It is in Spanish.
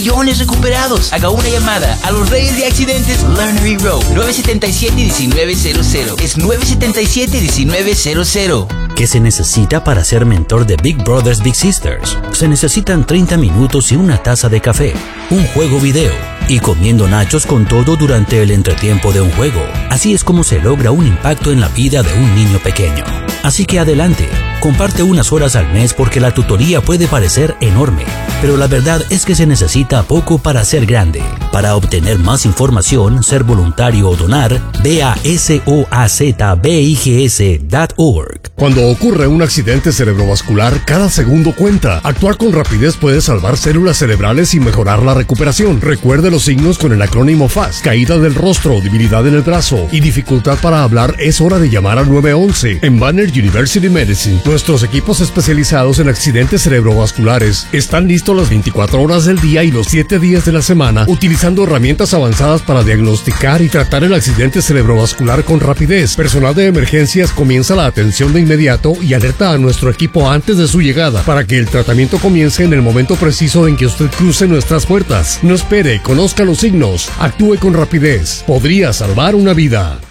Millones recuperados. Haga una llamada a los reyes de accidentes Learnery Road. 977-1900. Es 977-1900. ¿Qué se necesita para ser mentor de Big Brothers Big Sisters? Se necesitan 30 minutos y una taza de café, un juego video y comiendo nachos con todo durante el entretiempo de un juego. Así es como se logra un impacto en la vida de un niño pequeño. Así que adelante, comparte unas horas al mes porque la tutoría puede parecer enorme, pero la verdad es que se necesita poco para ser grande. Para obtener más información, ser voluntario o donar, ve a soazbigs.org. Cuando ocurre un accidente cerebrovascular, cada segundo cuenta. Actuar con rapidez puede salvar células cerebrales y mejorar la recuperación. Recuerde los signos con el acrónimo FAST: caída del rostro, debilidad en el brazo y dificultad para hablar. Es hora de llamar al 911. En Banner University Medicine, nuestros equipos especializados en accidentes cerebrovasculares están listos las 24 horas del día y los 7 días de la semana, utilizando herramientas avanzadas para diagnosticar y tratar el accidente cerebrovascular con rapidez. Personal de emergencias comienza la atención de inmediato y alerta a nuestro equipo antes de su llegada para que el tratamiento comience en el momento preciso en que usted cruce nuestras puertas. No espere, conozca los signos, actúe con rapidez. Podría salvar una vida.